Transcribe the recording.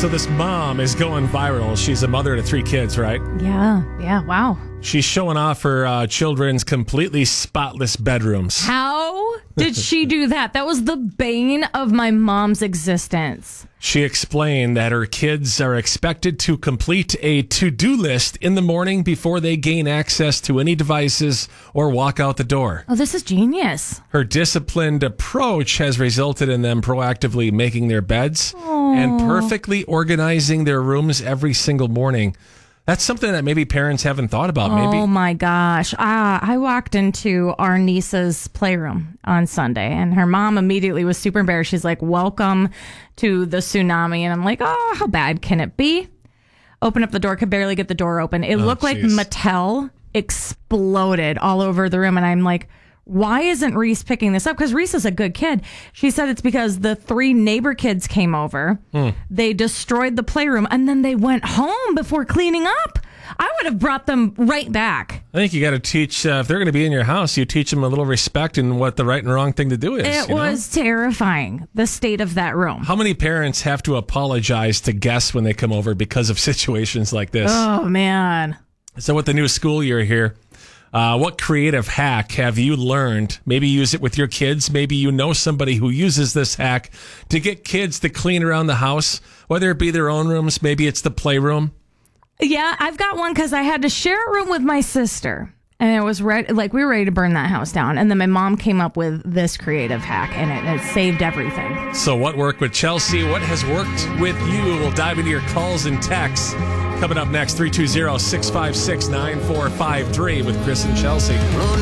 So this mom is going viral. She's a mother to 3 kids, right? Yeah, wow. She's showing off her children's completely spotless bedrooms. How did she do that? That was the bane of my mom's existence. She explained that her kids are expected to complete a to-do list in the morning before they gain access to any devices or walk out the door. Oh, this is genius. Her disciplined approach has resulted in them proactively making their beds and perfectly organizing their rooms every single morning. That's something that maybe parents haven't thought about, maybe. Oh, my gosh. I walked into our niece's playroom on Sunday, and her mom immediately was super embarrassed. She's like, welcome to the tsunami. And I'm like, oh, how bad can it be? Open up the door, could barely get the door open. It looked like Mattel exploded all over the room. And I'm like, why isn't Reese picking this up? Because Reese is a good kid. She said it's because the 3 neighbor kids came over. They destroyed the playroom, and then they went home before cleaning up. I would have brought them right back. I think you got to teach, if they're going to be in your house, you teach them a little respect and what the right and wrong thing to do is. It was terrifying, the state of that room. How many parents have to apologize to guests when they come over because of situations like this? Oh, man. So with the new school year here, what creative hack have you learned? Maybe use it with your kids. Maybe you know somebody who uses this hack to get kids to clean around the house, whether it be their own rooms, maybe it's the playroom. Yeah, I've got one because I had to share a room with my sister. And it was we were ready to burn that house down. And then my mom came up with this creative hack, and it saved everything. So what worked with Chelsea? What has worked with you? We'll dive into your calls and texts. Coming up next, 320-656-9453 with Chris and Chelsea.